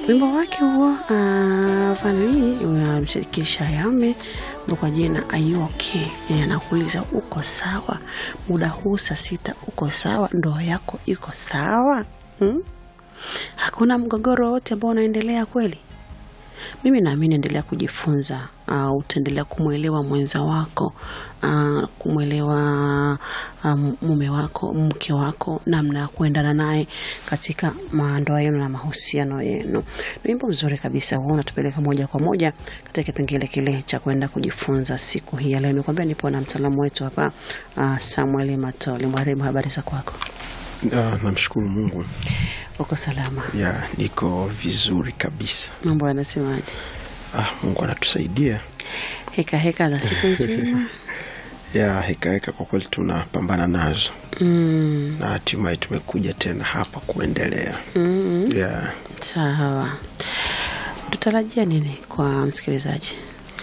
Wimbo wake huo Vanny unamshirikisha Yame kwa jina Are You Okay? Anakuuliza uko sawa? Muda huu saa 6 uko sawa? Ndoa yako iko sawa? Hakuna mgogoro wote ambao unaendelea kweli? Mimi naamini endelea kujifunza, utaendelea kumuelewa mwenza wako, kumuelewa mume wako, mke wako, namna ya kuendana naye katika ndoa yenu na mahusiano yenu. Ni wimbo mzuri kabisa huo, unatupeleka moja kwa moja katika kipengele kile cha kwenda kujifunza siku hii. Leo nikwambia nipo na mtaalamu wetu hapa, Samuel Matole. Mwalimu, habari za kwako? Namshukuru Mungu. Uko salama? Ya, niko vizuri kabisa. Mambo yanasemaje? Mungu anatusaidia. Heka za siku nzima. Ya, heka kwa kweli tunapambana nazo. Na hatimaye tumekuja tena hapa kuendelea. Ya. Sawa. Tutarajia nini kwa msikilizaji?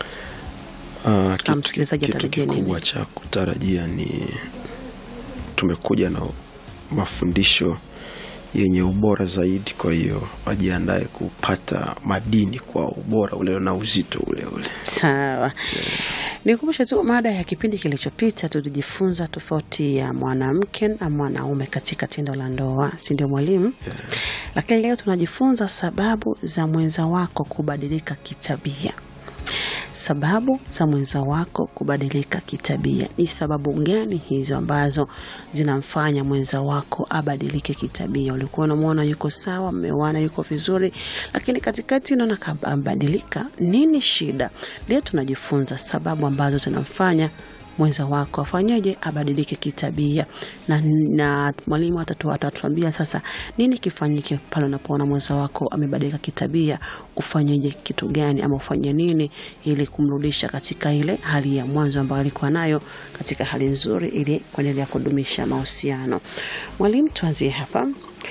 Msikilizaji atarajia nini? Kitu cha kutarajia ni tumekuja na mafundisho yenye ubora zaidi, kwa hiyo wajiandae kupata madini kwa ubora ule na uzito ule. Sawa. Nikumbushe tu mada ya kipindi kilichopita, tulijifunza tofauti ya mwanamke na mwanaume katika tendo la ndoa, si ndio mwalimu? Lakini leo tunajifunza sababu za mwenza wako kubadilika kitabia. Sababu za mwenza wako kubadilika kitabia. Ni sababu gani hizo ambazo zinamfanya mwenza wako abadilike kitabia? Ulikuwa unamuona yuko sawa, mmewana yuko vizuri, lakini katikati unaona kabadilika. Nini shida? Leo tunajifunza sababu ambazo zinamfanya mwenza wako afanyaje abadilike kitabia, na mwalimu atatuambia sasa nini kifanyike pale unapoona mwenza wako amebadilika kitabia. Ufanyeje, kitu gani ama ufanye nini ili kumrudisha katika ile hali ya mwanzo ambayo alikuwa nayo, katika hali nzuri, ili kuendelea kudumisha mahusiano. Mwalimu, tuanzie hapa.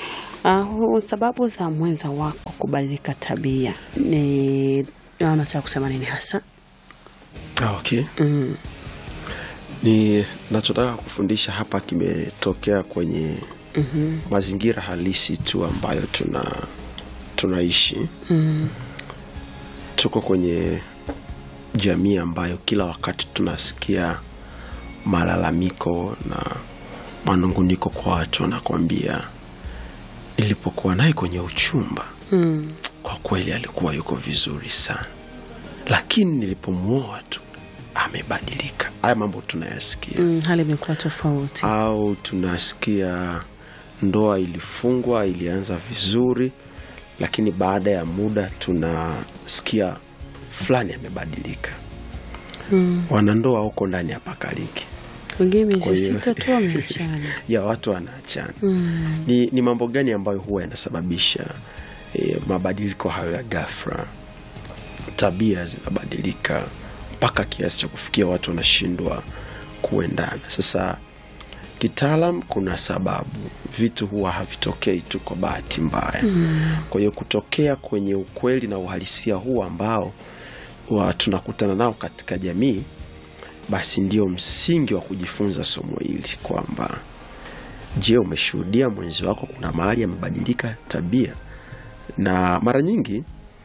Sababu za mwenza wako kubadilika tabia ni unataka kusema nini hasa? Okay. Ni nachotaka kufundisha hapa kimetokea kwenye mazingira halisi tu ambayo tunaishi. Tuko kwenye jamii ambayo kila wakati tunasikia malalamiko na manunguniko kwa watu, wanakuambia nilipokuwa naye kwenye uchumba kwa kweli alikuwa yuko vizuri sana, lakini nilipomuoa tu amebadilika. Haya mambo tunayasikia. Hali imekuwa tofauti. Au tunasikia ndoa ilifungwa, ilianza vizuri, lakini baada ya muda tunasikia fulani amebadilika. Wanandoa huko ndani hapakaliki. Wengine miezi 6 tu wameachana. Ya, watu wanaachana. Ni mambo gani ambayo huwa yanasababisha mabadiliko hayo ya ghafla? Tabia zinabadilika mpaka kiasi cha kufikia watu wanashindwa kuendana. Sasa kitaalam kuna sababu. Vitu huwa havitokei tu kwa bahati mbaya. Kwa hiyo kutokea kwenye ukweli na uhalisia huu ambao tunakutana nao katika jamii, basi ndio msingi wa kujifunza somo hili, kwamba je, umeshuhudia mwenzi wako kuna mahali amebadilika tabia? Na mara nyingi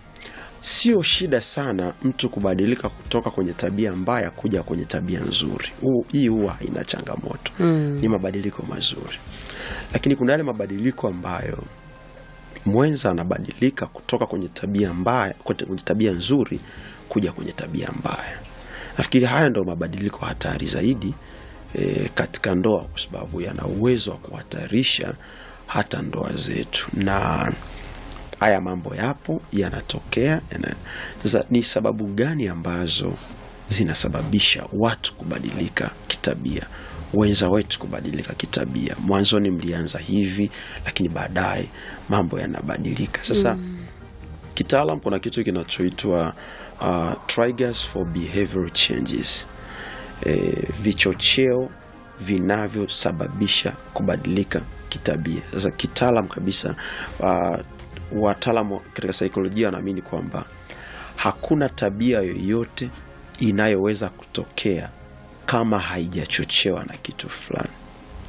sio shida sana mtu kubadilika kutoka kwenye tabia mbaya kuja kwenye tabia nzuri. Hii huwa haina changamoto. Ni mabadiliko mazuri. Lakini kuna yale mabadiliko ambayo mwenza anabadilika kutoka kwenye tabia mbaya kwenye tabia nzuri kuja kwenye tabia mbaya. Nafikiri haya ndio mabadiliko hatari zaidi katika ndoa, kwa sababu yana uwezo wa kuhatarisha hata ndoa zetu. Na haya mambo yapo, yanatokea. Sasa ni sababu gani ambazo zinasababisha watu kubadilika kitabia, wenza wetu kubadilika kitabia? Mwanzoni mlianza hivi, lakini baadaye mambo yanabadilika. Sasa kitaalam kuna kitu kinachoitwa triggers for behavioral changes, vichocheo vinavyosababisha kubadilika kitabia. Sasa kitaalam kabisa, wataalamu katika saikolojia wanaamini kwamba hakuna tabia yoyote inayoweza kutokea kama haijachochewa na kitu fulani.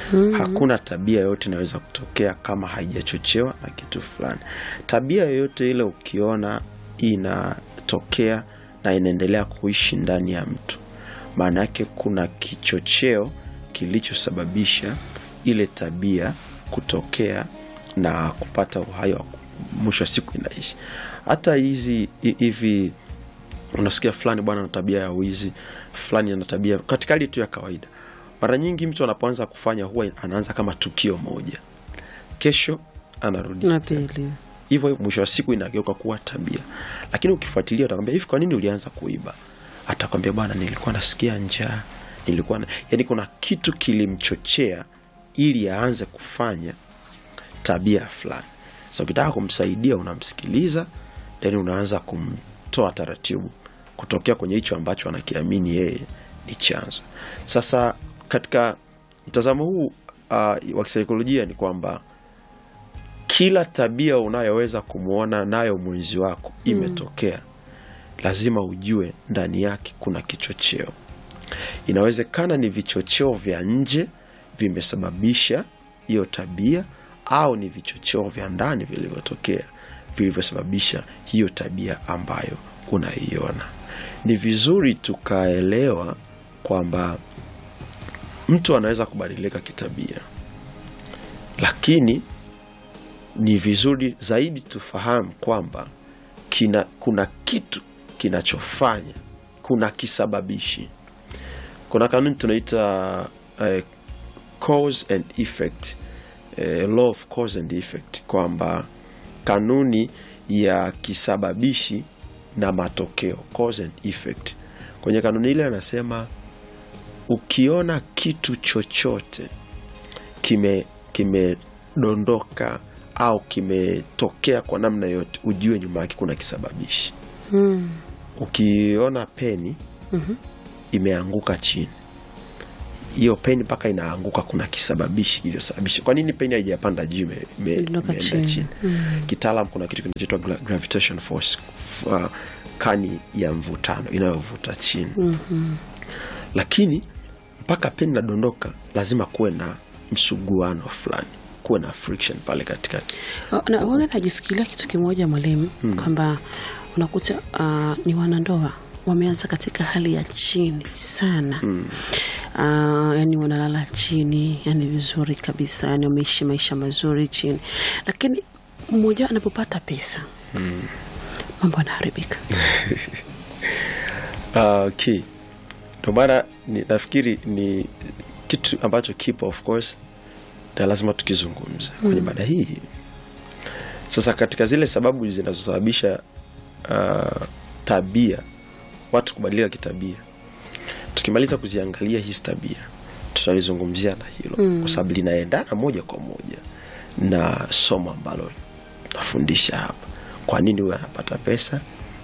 Hakuna tabia yoyote inaweza kutokea kama haijachochewa na kitu fulani. Tabia yoyote ile ukiona inatokea na inaendelea kuishi ndani ya mtu, maana yake kuna kichocheo kilichosababisha ile tabia kutokea na kupata uhai wa mwisho wa siku inaishi. Hata hivi unasikia fulani bwana ana tabia ya wizi, fulani ana tabia katika hali tu ya kawaida. Mara nyingi mtu anapoanza kufanya huwa anaanza kama tukio moja, kesho anarudi na pili, hivyo mwisho wa siku inageuka kuwa tabia. Lakini ukifuatilia utakwambia hivi, kwa nini ulianza kuiba? Atakwambia bwana, nilikuwa nasikia njaa, yani kuna kitu kilimchochea ili aanze kufanya tabia fulani. Sasa ukitaka kumsaidia unamsikiliza, then unaanza kumtoa taratibu kutokea kwenye hicho ambacho anakiamini yeye ni chanzo. Sasa katika mtazamo huu wa kisaikolojia ni kwamba kila tabia unayoweza kumuona nayo mwenzi wako imetokea, lazima ujue ndani yake kuna kichocheo. Inawezekana ni vichocheo vya nje vimesababisha hiyo tabia, au ni vichocheo vya ndani vilivyotokea vilivyosababisha hiyo tabia ambayo unaiona. Ni vizuri tukaelewa kwamba mtu anaweza kubadilika kitabia, lakini ni vizuri zaidi tufahamu kwamba kuna kitu kinachofanya, kuna kisababishi. Kuna kanuni tunaita cause and effect, law of cause and effect, kwamba kanuni ya kisababishi na matokeo, cause and effect. Kwenye kanuni ile anasema ukiona kitu chochote kimedondoka au kimetokea kwa namna yote, ujue nyuma yake kuna kisababishi. Ukiona peni imeanguka chini, hiyo peni mpaka inaanguka kuna kisababishi iliyosababisha. Kwa nini peni haijapanda juu imeenda chini? Kitaalamu kuna kitu kinachoitwa gravitation force, kani ya mvutano inayovuta chini. Lakini mpaka peni inadondoka lazima kuwe na msuguano fulani, kuwe na friction pale katikati. Na wewe unajifikiria kitu kimoja mwalimu, kwamba unakuta ni wanandoa wameanza katika hali ya chini sana. Yani wanalala chini, yani vizuri kabisa, yani wameishi maisha mazuri chini, lakini mmoja anapopata pesa mambo yanaharibika. Okay. Ndio maana nafikiri ni kitu ambacho kipo, of course, na lazima tukizungumza kwenye mada hii. Sasa katika zile sababu zinazosababisha tabia, watu kubadilika kitabia, tukimaliza kuziangalia hizi tabia tutalizungumzia na hilo, kwa sababu linaendana moja kwa moja na somo ambalo nafundisha hapa. Kwa nini wewe anapata pesa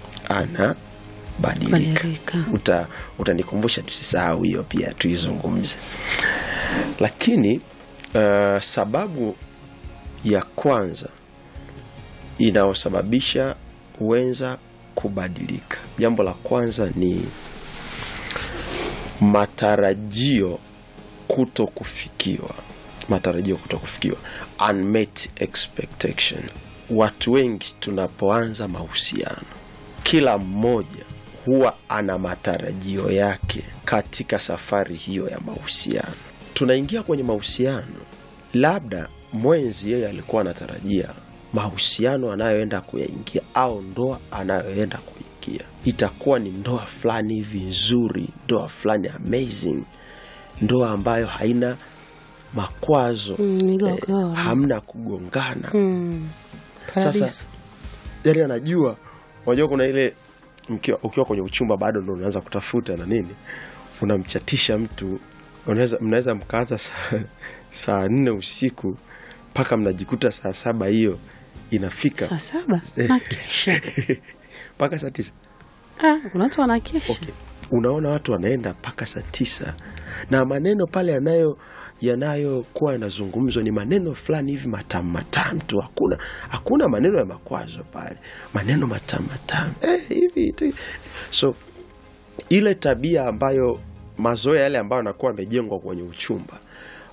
anabadilika? Utanikumbusha tusisahau hiyo pia tuizungumze. Lakini sababu ya kwanza inayosababisha wenza kubadilika, jambo la kwanza ni matarajio kutokufikiwa. Unmet expectation. Watu wengi tunapoanza mahusiano, kila mmoja huwa ana matarajio yake katika safari hiyo ya mahusiano. Tunaingia kwenye mahusiano, labda mwenzi yeye alikuwa anatarajia mahusiano anayoenda kuyaingia au ndoa anayoenda kuingia itakuwa ni ndoa fulani hivi nzuri, ndoa fulani amazing, ndoa ambayo haina makwazo, hamna kugongana. Sasa yeye anajua, unajua kuna ile ukiwa kwenye uchumba bado ndio unaanza kutafuta na nini, unamchatisha mtu, mnaweza mkaanza saa 4 usiku mpaka mnajikuta saa 7 hiyo inafika. Saa 7 na kesha mpaka saa 9. Kuna watu wanakesha. Okay. Unaona watu wanaenda mpaka saa 9 na maneno pale yanayokuwa yanazungumzwa ni maneno fulani hivi matamu tu, hakuna maneno ya makwazo pale, maneno matamu hivi. So ile tabia ambayo, mazoea yale ambayo yanakuwa yamejengwa kwenye uchumba,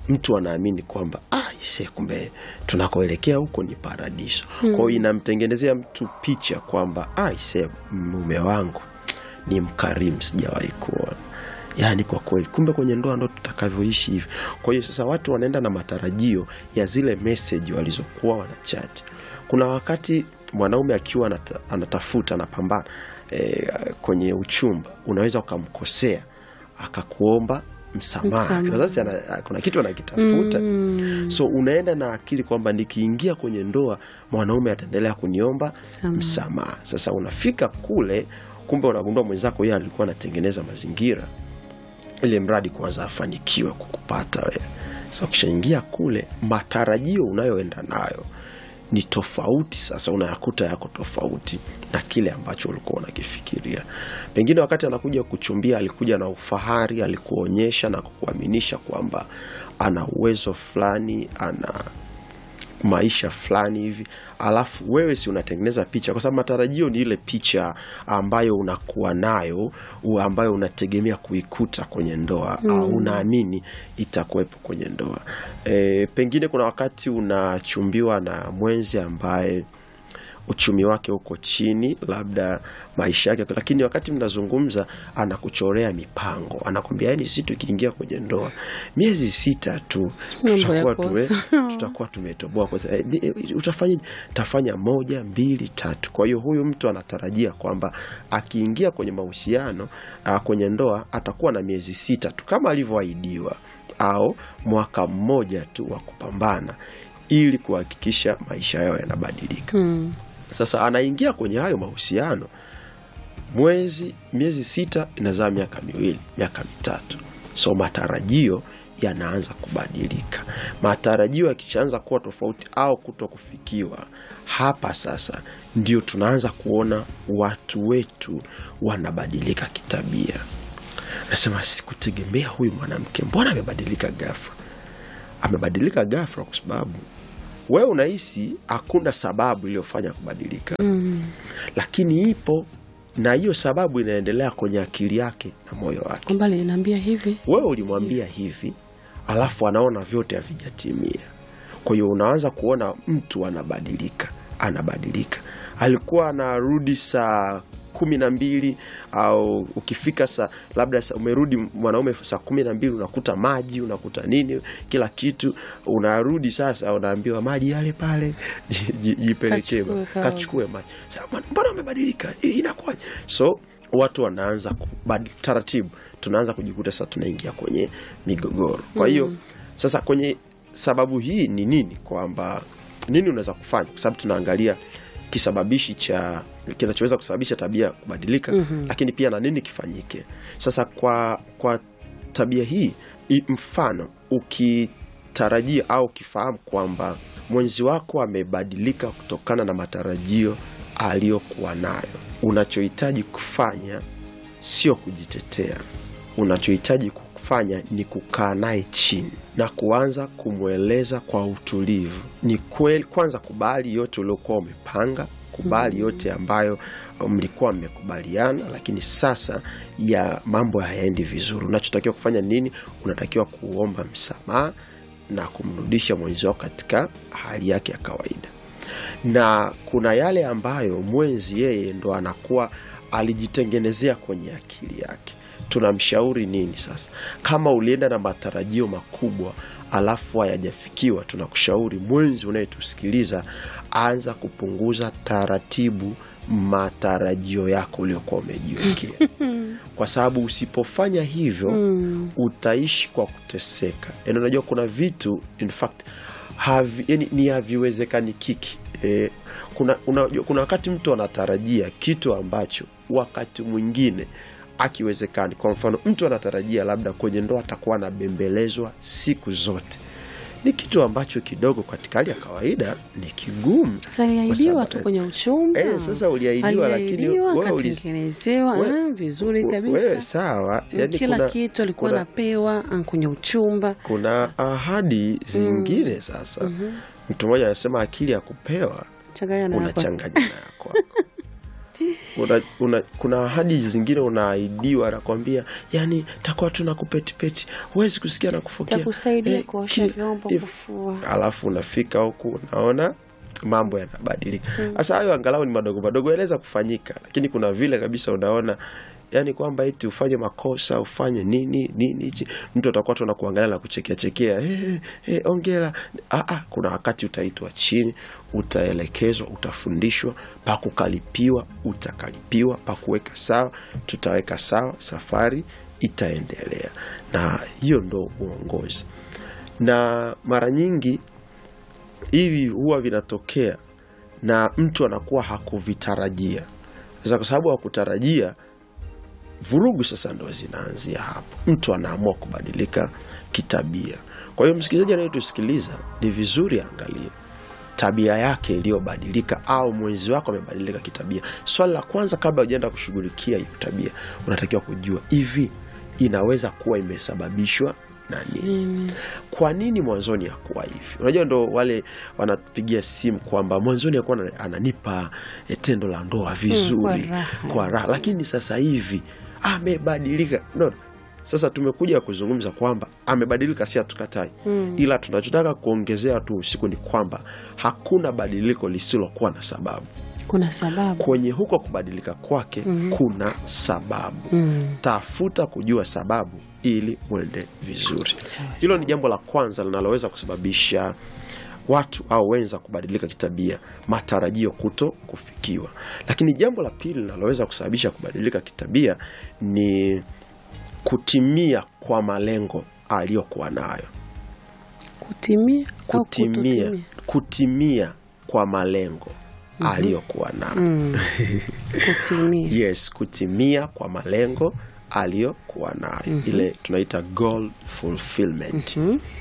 mtu anaamini kwamba ise kumbe tunakoelekea huko ni paradiso. Kwa hiyo inamtengenezea mtu picha kwamba ise mume wangu ni mkarimu sijawahi kuona. Yaani kwa kweli kumbe kwenye ndoa ndo tutakavyoishi hivi. Kwa hiyo sasa watu wanaenda na matarajio ya zile message walizokuwa wanachat. Kuna wakati mwanaume akiwa anatafuta anapambana kwenye uchumba, unaweza ukamkosea akakuomba msamaha. Sasa kuna kitu anakitafuta. So unaenda na akili kwamba nikiingia kwenye ndoa mwanaume ataendelea kuniomba msamaha. Sasa unafika kule kumbe unagundua mwenzako yeye alikuwa anatengeneza mazingira ile mradi kwanza afanikiwe kukupata wewe. Sasa ukishaingia kule matarajio unayoenda nayo ni tofauti. Sasa unayakuta yako tofauti na kile ambacho ulikuwa unakifikiria. Pengine wakati anakuja kuchumbia alikuja na ufahari, alikuonyesha na kukuaminisha kwamba ana uwezo fulani, ana maisha fulani hivi, alafu wewe si unatengeneza picha, kwa sababu matarajio ni ile picha ambayo unakuwa nayo, ambayo unategemea kuikuta kwenye ndoa au unaamini itakuwepo kwenye ndoa. Pengine kuna wakati unachumbiwa na mwenzi ambaye uchumi wake uko chini, labda maisha yake, lakini wakati mnazungumza anakuchorea mipango, anakwambia yani sisi tukiingia kwenye ndoa miezi 6 tu tutakuwa tumetoboa. Kwa sababu utafanya 1, 2, 3. Kwa hiyo huyu mtu anatarajia kwamba akiingia kwenye mahusiano kwenye ndoa atakuwa na miezi 6 tu kama alivyoahidiwa, au mwaka mmoja tu wa kupambana ili kuhakikisha maisha yao yanabadilika. Sasa anaingia kwenye hayo mahusiano, miezi 6 inazaa miaka 2, miaka 3. So matarajio yanaanza kubadilika. Matarajio yakianza kuwa tofauti au kutokufikiwa, hapa sasa ndio tunaanza kuona watu wetu wanabadilika kitabia. Nasema sikutegemea huyu mwanamke, mbona amebadilika ghafla? Amebadilika ghafla kwa sababu wewe unahisi hakuna sababu iliyofanya kubadilika. Lakini ipo, na hiyo sababu inaendelea kwenye akili yake na moyo wake. Kwamba aliniambia hivi, wewe ulimwambia hivi, alafu anaona vyote havijatimia. Kwa hiyo unaanza kuona mtu anabadilika. Alikuwa anarudi saa 12, au ukifika labda umerudi mwanaume saa 12 unakuta maji, unakuta nini, kila kitu. Unarudi sasa unaambiwa maji yale pale jipelekee, kachukue maji. Sasa mbona umebadilika? Inakuwaje? So watu wanaanza taratibu, tunaanza kujikuta sasa tunaingia kwenye migogoro. Kwa hiyo sasa kwenye sababu hii ni nini, kwamba nini unaweza kufanya, kwa sababu tunaangalia kisababishi cha kinachoweza kusababisha tabia kubadilika, lakini pia na nini kifanyike. Sasa kwa tabia hii, mfano ukitarajia au ukifahamu kwamba mwenzi wako amebadilika kutokana na matarajio aliyokuwa nayo, unachohitaji kufanya sio kujitetea. Unachohitaji kufanya ni kukaa naye chini na kuanza kumweleza kwa utulivu. Ni kweli, kwanza kubali yote uliokuwa umepanga, kubali yote ambayo mlikuwa mmekubaliana, lakini sasa ya mambo hayaendi vizuri. Unachotakiwa kufanya nini? Unatakiwa kuomba msamaha na kumrudisha mwenzi wako katika hali yake ya kawaida. Na kuna yale ambayo mwenzi yeye ndo anakuwa alijitengenezea kwenye akili yake. Tunamshauri nini sasa? Kama ulienda na matarajio makubwa alafu hayajafikiwa, tunakushauri mwenzi unayetusikiliza, anza kupunguza taratibu matarajio yako uliyokuwa umejiwekea. Kwa sababu usipofanya hivyo utaishi kwa kuteseka. Yaani unajua kuna vitu in fact ni haviwezekani kiki. Kuna wakati mtu anatarajia kitu ambacho wakati mwingine akiwezekani. Kwa mfano mtu anatarajia labda kwenye ndoa atakuwa anabembelezwa siku zote. Ni kitu ambacho kidogo katika hali ya kawaida ni kigumu. Sasa aliahidiwa tu kwenye uchumba. Sasa uliahidiwa, lakini wewe ulitengenezewa vizuri kabisa. Wewe sawa, yani kila kitu alikuwa anapewa kwenye uchumba. Kuna ahadi zingine sasa. Mtu mmoja anasema akili ya kupewa unachanganya na yako. kuna ahadi zingine unaahidiwa, anakuambia yani takuwa tunakupetipeti, huwezi kusikia na kufokea, takusaidia kuosha vyombo, kufua, alafu unafika huku unaona mambo yanabadilika. Sasa hayo angalau ni madogo madogo yanaweza kufanyika, lakini kuna vile kabisa unaona yani kwamba eti ufanye makosa, ufanye nini hichi, mtu atakuwa tu anakuangalia na kuchekea ongera. Kuna wakati utaitwa chini, utaelekezwa, utafundishwa, pa kukalipiwa utakalipiwa, pa kuweka sawa tutaweka sawa, safari itaendelea. Na hiyo ndo uongozi. Na mara nyingi hivi huwa vinatokea na mtu anakuwa hakuvitarajia. Sasa kwa sababu hakutarajia, vurugu sasa ndo zinaanzia hapo. Mtu anaamua kubadilika kitabia. Kwa hiyo msikilizaji anayetusikiliza, ni vizuri angalia tabia yake iliyobadilika, au mwenzi wako amebadilika kitabia. Swali la kwanza kabla hujaenda kushughulikia hiyo tabia, unatakiwa kujua hivi inaweza kuwa imesababishwa na nini? Kwa nini mwanzoni hakuwa hivi? Unajua ndo wale wanatupigia simu kwamba mwanzoni alikuwa ananipa tendo la ndoa vizuri, kwa raha, lakini sasa hivi amebadilika. No. Sasa tumekuja kuzungumza kwamba amebadilika, si hatukatai. Ila tunachotaka kuongezea tu usiku ni kwamba hakuna badiliko lisilokuwa na sababu. Kuna sababu kwenye huko kubadilika kwake. Kuna sababu. Tafuta kujua sababu ili uende vizuri. Hilo ni jambo la kwanza linaloweza kusababisha watu au wenza kubadilika kitabia, matarajio kuto kufikiwa. Lakini jambo la pili linaloweza kusababisha kubadilika kitabia ni kutimia kwa malengo aliyokuwa nayo. Kutimia kwa malengo aliyokuwa nayo. Yes, kutimia kwa malengo aliyokuwa nayo. Ile tunaita goal fulfillment.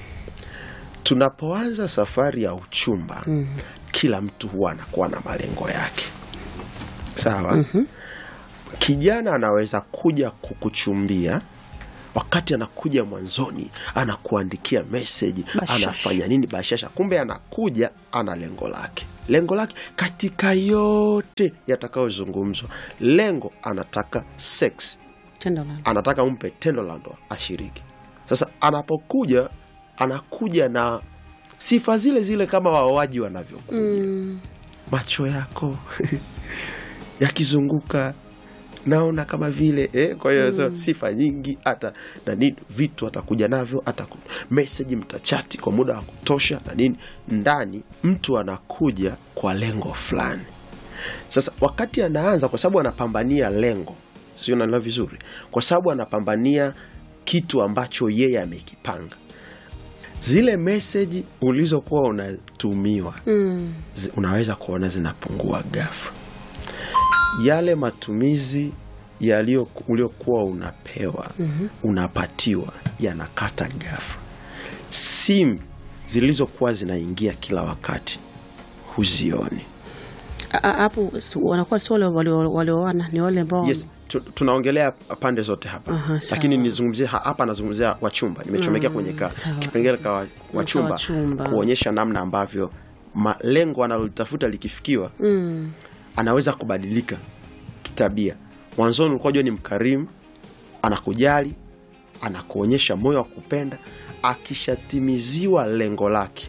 Tunapoanza safari ya uchumba, kila mtu huwa anakuwa na malengo yake. Sawa? Kijana anaweza kuja kukuchumbia, wakati anakuja mwanzoni anakuandikia message, anafanya nini bashasha, kumbe anakuja ana lengo lake. Lengo lake katika yote yatakayozungumzwa, lengo anataka sex, anataka umpe tendo la ndoa ashiriki. Sasa anapokuja anakuja na sifa zile zile kama waoaji wanavyokuja. Macho yako yakizunguka naona kama vile kwa hiyo sifa nyingi, hata na nini vitu atakuja navyo, hata message mtachati kwa muda wa kutosha na nini. Ndani mtu anakuja kwa lengo fulani. Sasa wakati anaanza, kwa sababu anapambania lengo, sio naelewa vizuri, kwa sababu anapambania kitu ambacho yeye amekipanga, zile message ulizokuwa unatumiwa unaweza kuona zinapungua ghafla. Yale matumizi uliokuwa unapewa, unapatiwa, yanakata ghafla. Simu zilizokuwa zinaingia kila wakati huzioni. Hapo wanakuwa sio walioana, ni wale ambao yes, tunaongelea pande zote hapa. Lakini nizungumzie hapa, nazungumzia wachumba. Nimechomekea kwenye kipengele kwa wachumba kuonyesha namna ambavyo malengo analolitafuta likifikiwa, anaweza kubadilika kitabia. Mwanzoni ulikuwa ni mkarimu, anakujali, anakuonyesha moyo wa kupenda. Akishatimiziwa lengo lake,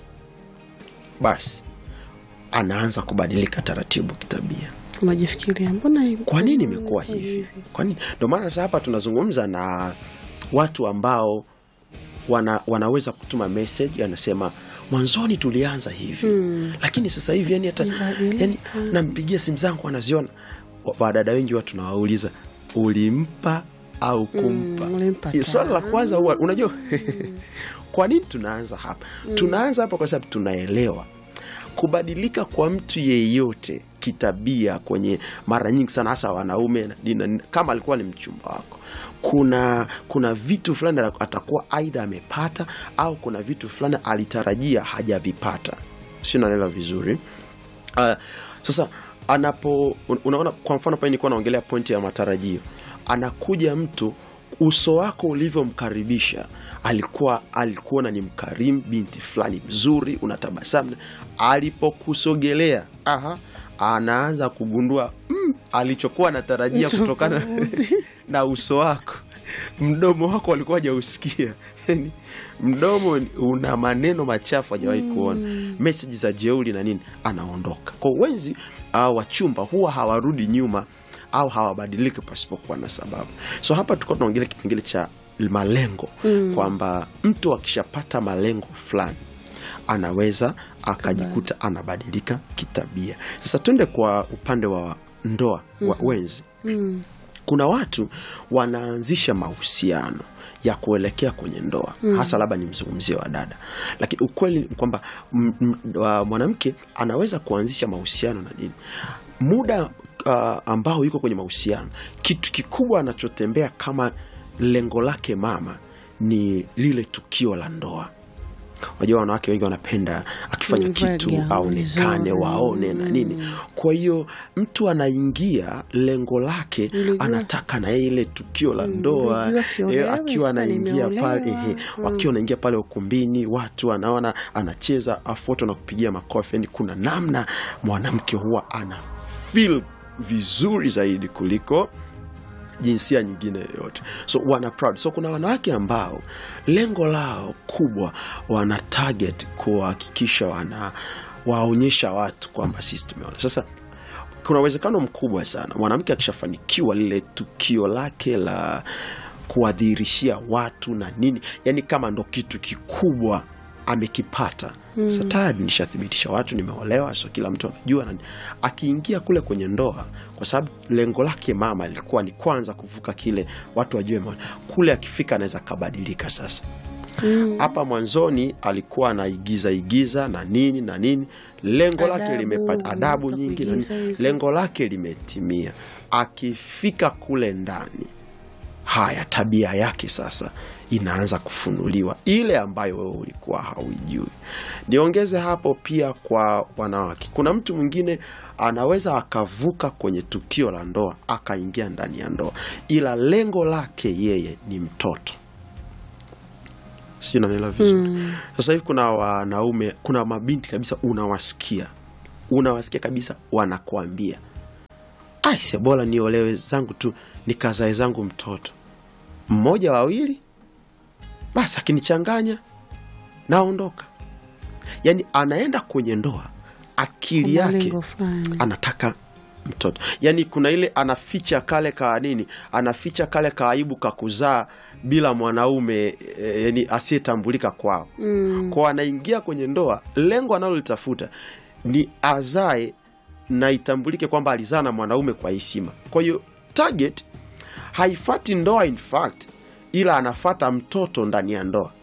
basi anaanza kubadilika taratibu kitabia. Unajifikiria mbona kwa nini imekuwa hivi? Kwa nini? Ndio maana sasa hapa tunazungumza na watu ambao wanaweza kutuma message, anasema mwanzoni tulianza hivi, lakini sasa hivi yani nampigia simu zangu anaziona. Wadada wengi watu nawauliza, ulimpa au kumpa? Swala la kwanza huwa unajua kwa nini tunaanza hapa? Tunaanza hapa kwa sababu tunaelewa kubadilika kwa mtu yeyote kitabia, kwenye mara nyingi sana hasa wanaume, kama alikuwa ni mchumba wako, kuna vitu fulani atakuwa aidha amepata, au kuna vitu fulani alitarajia hajavipata. Sio, naelewa vizuri. Sasa unaona, kwa mfano pale nilikuwa naongelea pointi ya matarajio. Anakuja mtu, uso wako ulivyomkaribisha, alikuwa ni mkarimu, binti fulani mzuri, unatabasamu. Alipokusogelea, anaanza kugundua alichokuwa anatarajia kutokana na uso wako, mdomo wako walikuwa hajausikia. Yani mdomo una maneno machafu hajawahi kuona, message za jeuri na nini, anaondoka. Kwa wenzi wachumba huwa hawarudi nyuma au hawabadiliki pasipokuwa na sababu. So hapa tulikuwa tunaongelea kipengele cha malengo, kwamba mtu akishapata malengo fulani anaweza akajikuta anabadilika kitabia. Sasa twende kwa upande wa ndoa, wa wenzi. Kuna watu wanaanzisha mahusiano ya kuelekea kwenye ndoa, hasa labda ni mzungumzie wa dada, lakini ukweli ni kwamba mwanamke anaweza kuanzisha mahusiano na nini muda ambao yuko kwenye mahusiano. Kitu kikubwa anachotembea kama lengo lake mama ni lile tukio la ndoa. Unajua wanawake wengi wanapenda akifanya kitu aonekane, waone na nini. Kwa hiyo mtu anaingia lengo lake, anataka na ile tukio la ndoa, akiwa anaingia pale wakiwa anaingia pale ukumbini, watu wanaona anacheza, afoto na kupigia makofi. Yani kuna namna mwanamke huwa ana feel vizuri zaidi kuliko jinsia nyingine yote. So wana proud. So kuna wanawake ambao lengo lao kubwa wana target kuhakikisha waonyesha watu kwamba sisi tumeona. Sasa kuna uwezekano mkubwa sana mwanamke akishafanikiwa lile tukio lake la kuwadhihirishia watu na nini, yani kama ndo kitu kikubwa amekipata. Sasa tayari nishathibitisha watu nimeolewa, so kila mtu anajua. Akiingia kule kwenye ndoa, kwa sababu lengo lake mama lilikuwa ni kwanza kuvuka kile watu wajue kule, akifika anaweza kabadilika. Sasa hapa mwanzoni alikuwa anaigiza na nini, lengo lake limepata adabu nyingi na nini, lengo lake limetimia. Akifika kule ndani, haya tabia yake sasa inaanza kufunuliwa, ile ambayo wewe ulikuwa haujui. Niongeze hapo pia kwa wanawake, kuna mtu mwingine anaweza akavuka kwenye tukio la ndoa akaingia ndani ya ndoa, ila lengo lake yeye ni mtoto. Sio, naelewa vizuri. Sasa hivi kuna wanaume, kuna mabinti kabisa unawasikia kabisa wanakuambia, aise bora niolewe zangu tu nikazae zangu mtoto mmoja wawili, basi akinichanganya naondoka. Yani anaenda kwenye ndoa akili yake anataka mtoto. Yani kuna ile anaficha kale ka nini, anaficha kale ka aibu ka kuzaa bila mwanaume, yani asiyetambulika kwao. Kwa anaingia kwenye ndoa, lengo analolitafuta ni azae na itambulike kwamba alizaa na mwanaume kwa heshima. Kwa hiyo target haifati ndoa in fact, ila anafata mtoto ndani ya ndoa.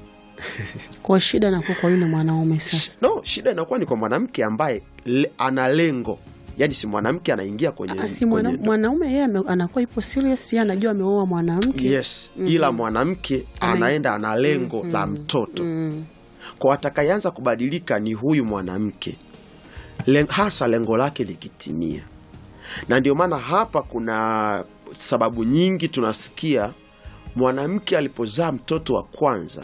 Kwa shida inakuwa kwa yule mwanaume sasa. No, shida inakuwa ni kwa mwanamke ambaye ana lengo. Yaani si mwanamke anaingia kwenye mwanaume, yeye anakuwa ipo serious, yeye anajua ameoa mwanamke. Yes, ila mwanamke anaenda ana lengo la mtoto. Kwa atakayeanza kubadilika ni huyu mwanamke, hasa lengo lake likitimia. Na ndio maana hapa kuna sababu nyingi tunasikia mwanamke alipozaa mtoto wa kwanza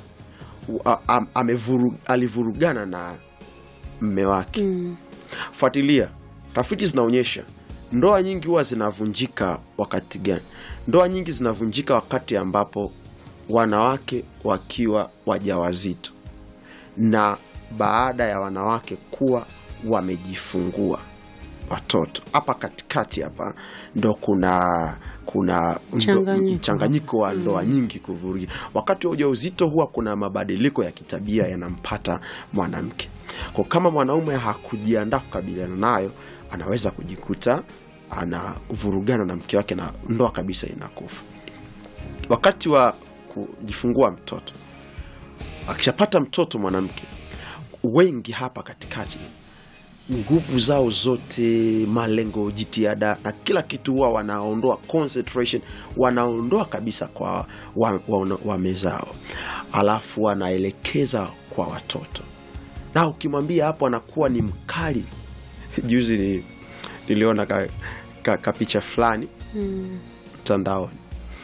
alivurugana na mume wake. Fuatilia, tafiti zinaonyesha ndoa nyingi huwa zinavunjika wakati gani? Ndoa nyingi zinavunjika wakati ambapo wanawake wakiwa wajawazito na baada ya wanawake kuwa wamejifungua watoto. Hapa katikati hapa ndo kuna mchanganyiko wa ndoa nyingi kuvurugika. Wakati wa ujauzito huwa kuna mabadiliko ya kitabia yanampata mwanamke. Kwa kama mwanaume hakujiandaa kukabiliana nayo, anaweza kujikuta anavurugana na mke wake na ndoa kabisa inakufa. Wakati wa kujifungua mtoto, akishapata mtoto mwanamke, wengi hapa katikati nguvu zao zote, malengo, jitihada na kila kitu huwa wanaondoa, concentration wanaondoa kabisa kwa wamezao, alafu wanaelekeza kwa watoto. Na ukimwambia hapo anakuwa ni mkali. Juzi niliona ka picha fulani mtandaoni,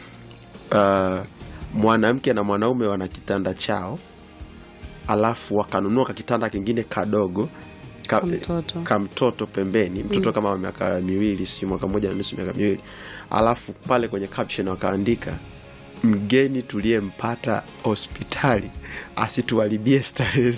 mwanamke na mwanaume wana kitanda chao, alafu wakanunua kitanda kingine kadogo mtoto pembeni, mtoto kama wa miaka 2, si mwaka 1.5, miaka 2, alafu pale kwenye caption wakaandika mgeni tuliyempata hospitali asituharibie starehe.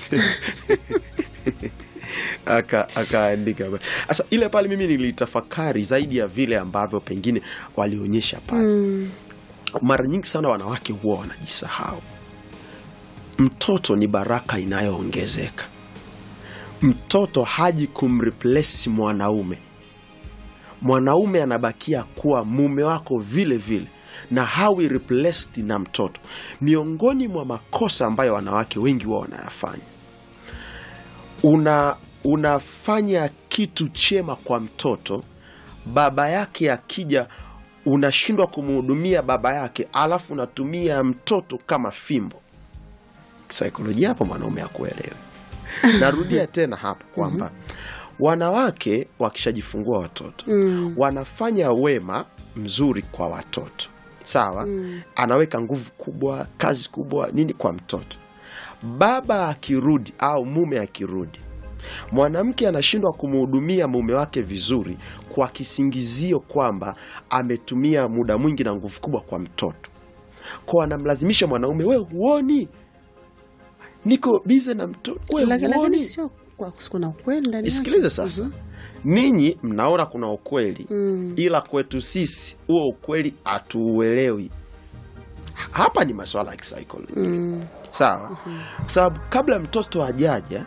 Akaandika. Sasa ile pale mimi nilitafakari zaidi ya vile ambavyo pengine walionyesha pale. Mara nyingi sana wanawake huwa wanajisahau. Mtoto ni baraka inayoongezeka. Mtoto haji kumreplace mwanaume. Mwanaume anabakia kuwa mume wako vile vile na hawi replaced na mtoto. Miongoni mwa makosa ambayo wanawake wengi wao wanayafanya, unafanya kitu chema kwa mtoto, baba yake akija unashindwa kumhudumia baba yake, alafu unatumia mtoto kama fimbo. Saikolojia hapo mwanaume hakuelewi. Narudia tena hapa kwamba wanawake wakishajifungua watoto wanafanya wema mzuri kwa watoto, sawa? Anaweka nguvu kubwa, kazi kubwa nini kwa mtoto. Baba akirudi au mume akirudi, mwanamke anashindwa kumhudumia mume wake vizuri kwa kisingizio kwamba ametumia muda mwingi na nguvu kubwa kwa mtoto. Kwa anamlazimisha mwanaume, wewe huoni niko busy na mtoto, wewe huoni? Sio kwa kuna ukweli ndani. Isikilize sasa. Ninyi mnaona kuna ukweli, ila kwetu sisi huo ukweli hatuuelewi. Hapa ni masuala ya kisaikolojia. Sawa? Kwa sababu kabla mtoto hajaja,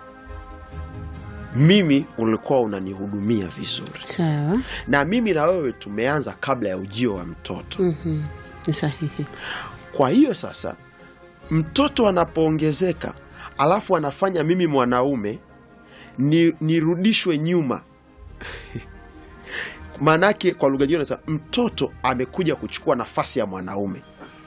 mimi ulikuwa unanihudumia vizuri. Sawa. Na mimi na wewe tumeanza kabla ya ujio wa mtoto. Ni sahihi. Kwa hiyo sasa mtoto anapoongezeka, alafu anafanya mimi mwanaume nirudishwe nyuma. Manake kwa lugha nyingine sasa mtoto amekuja kuchukua nafasi ya mwanaume.